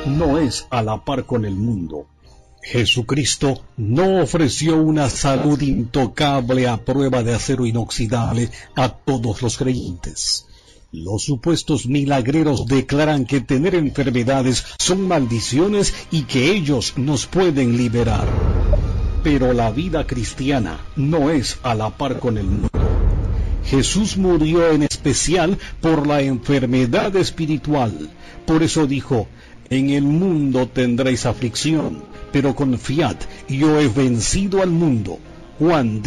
no es a la par con el mundo. Jesucristo no ofreció una salud intocable a prueba de acero inoxidable a todos los creyentes. Los supuestos milagreros declaran que tener enfermedades son maldiciones y que ellos nos pueden liberar. Pero la vida cristiana no es a la par con el mundo. Jesús murió en especial por la enfermedad espiritual. Por eso dijo: en el mundo tendréis aflicción, pero confiad, yo he vencido al mundo. Juan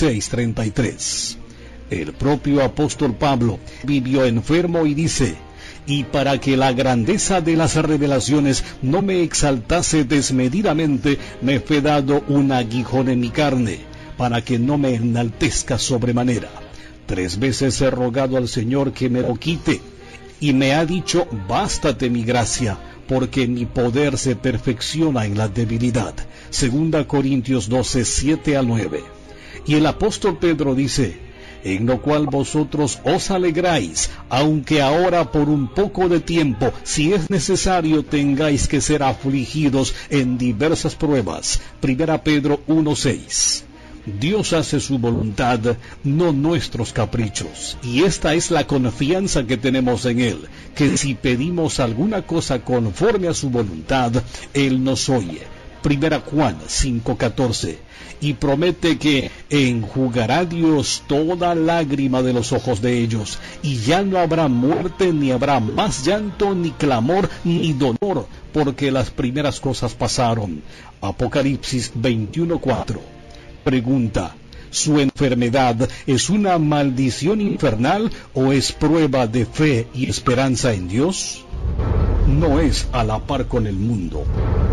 16:33. El propio apóstol Pablo vivió enfermo y dice: y para que la grandeza de las revelaciones no me exaltase desmedidamente, me fue dado un aguijón en mi carne, para que no me enaltezca sobremanera. 3 veces he rogado al Señor que me lo quite, y me ha dicho: bástate mi gracia, porque mi poder se perfecciona en la debilidad. 2 Corintios 12:7-9. Y el apóstol Pedro dice: en lo cual vosotros os alegráis, aunque ahora por un poco de tiempo, si es necesario, tengáis que ser afligidos en diversas pruebas. 1 Pedro 1:6. Dios hace su voluntad, no nuestros caprichos, y esta es la confianza que tenemos en Él, que si pedimos alguna cosa conforme a su voluntad, Él nos oye. 1 Juan 5:14, y promete que enjugará Dios toda lágrima de los ojos de ellos, y ya no habrá muerte, ni habrá más llanto, ni clamor, ni dolor, porque las primeras cosas pasaron. Apocalipsis 21:4. Pregunta: ¿su enfermedad es una maldición infernal o es prueba de fe y esperanza en Dios? No es a la par con el mundo.